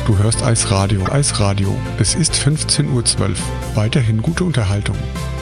Du hörst Eisradio. Eisradio. Es ist 15:12 Uhr. Weiterhin gute Unterhaltung.